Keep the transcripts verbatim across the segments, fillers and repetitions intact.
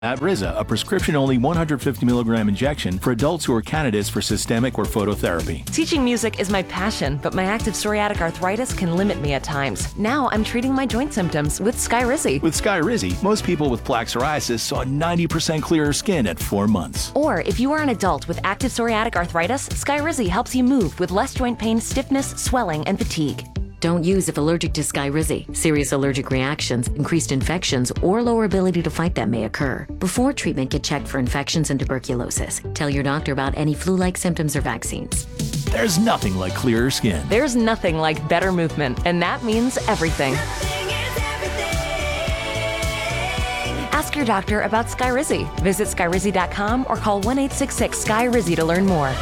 Abriza, a prescription-only one hundred fifty milligram injection for adults who are candidates for systemic or phototherapy. Teaching music is my passion, but my active psoriatic arthritis can limit me at times. Now I'm treating my joint symptoms with Skyrizi. With Skyrizi, most people with plaque psoriasis saw ninety percent clearer skin at four months. Or if you are an adult with active psoriatic arthritis, Skyrizi helps you move with less joint pain, stiffness, swelling, and fatigue. Don't use if allergic to Skyrizi. Serious allergic reactions, increased infections, or lower ability to fight them may occur. Before treatment, get checked for infections and tuberculosis. Tell your doctor about any flu-like symptoms or vaccines. There's nothing like clearer skin. There's nothing like better movement, and that means everything. Ask your doctor about Skyrizi. Visit Skyrizi dot com or call one eight six six Sky Rizi to learn more.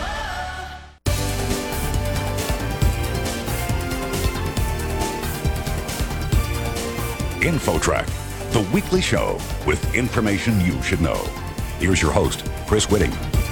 InfoTrack, the weekly show with information you should know. Here's your host, Chris Whitting.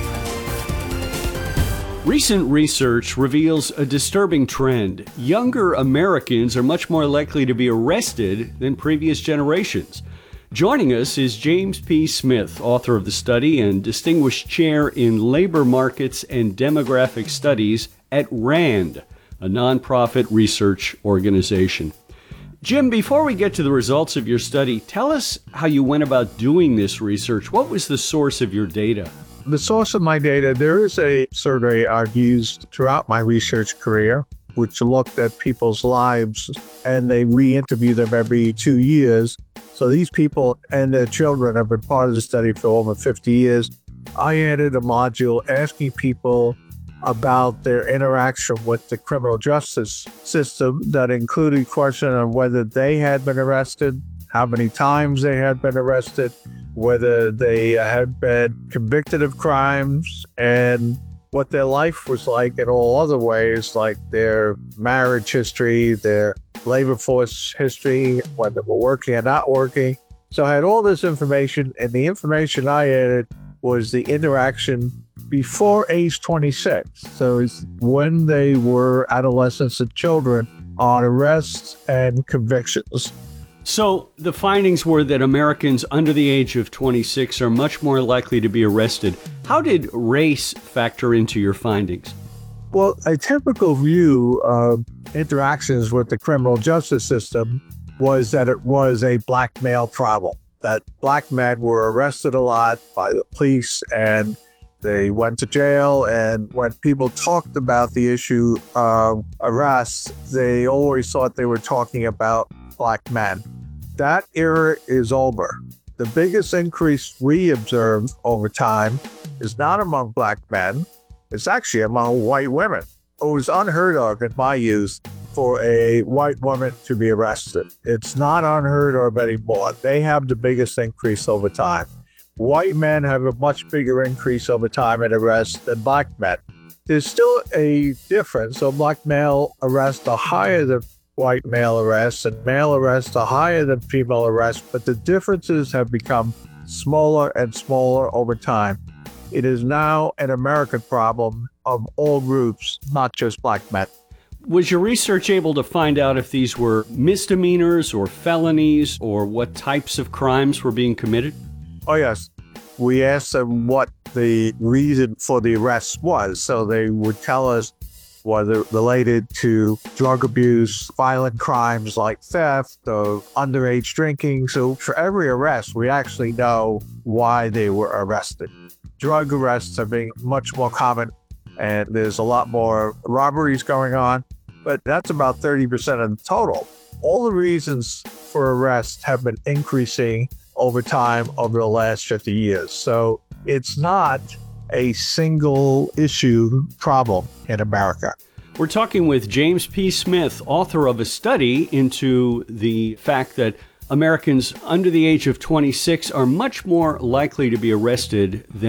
Recent research reveals a disturbing trend. Younger Americans are much more likely to be arrested than previous generations. Joining us is James P. Smith, author of the study and distinguished chair in labor markets and demographic studies at RAND, a nonprofit research organization. Jim, before we get to the results of your study, tell us how you went about doing this research. What was the source of your data? The source of my data, there is a survey I've used throughout my research career, which looked at people's lives, and they re-interview them every two years. So these people and their children have been part of the study for over fifty years. I added a module asking people about their interaction with the criminal justice system that included question on whether they had been arrested, how many times they had been arrested, whether they had been convicted of crimes, and what their life was like in all other ways, like their marriage history, their labor force history, whether they were working or not working. So I had all this information, and the information I added was the interaction before age twenty-six. So it's when they were adolescents and children on arrests and convictions. So the findings were that Americans under the age of twenty-six are much more likely to be arrested. How did race factor into your findings? Well, a typical view of interactions with the criminal justice system was that it was a black male problem, that black men were arrested a lot by the police and they went to jail, and when people talked about the issue of arrests, they always thought they were talking about black men. That era is over. The biggest increase we observed over time is not among black men, it's actually among white women. It was unheard of in my youth for a white woman to be arrested. It's not unheard of anymore. They have the biggest increase over time. White men have a much bigger increase over time in arrests than black men. There's still a difference. So black male arrests are higher than white male arrests, and male arrests are higher than female arrests, but the differences have become smaller and smaller over time. It is now an American problem of all groups, not just black men. Was your research able to find out if these were misdemeanors or felonies, or what types of crimes were being committed? Oh, yes. We asked them what the reason for the arrest was, so they would tell us whether it related to drug abuse, violent crimes like theft, or underage drinking. So for every arrest, we actually know why they were arrested. Drug arrests are being much more common, and there's a lot more robberies going on, but that's about thirty percent of the total. All the reasons for arrest have been increasing over time over the last fifty years. So it's not a single issue problem in America. We're talking with James P. Smith, author of a study into the fact that Americans under the age of twenty-six are much more likely to be arrested than